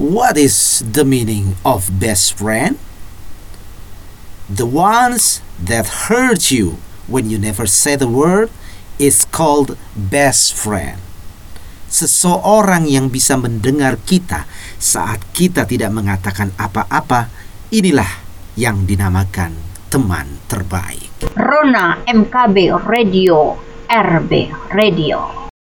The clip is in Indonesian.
What is the meaning of best friend? The ones that hurt you when you never say the word is called best friend. Seseorang yang bisa mendengar kita saat kita tidak mengatakan apa-apa, inilah yang dinamakan teman terbaik. Rona MKB Radio, RB Radio.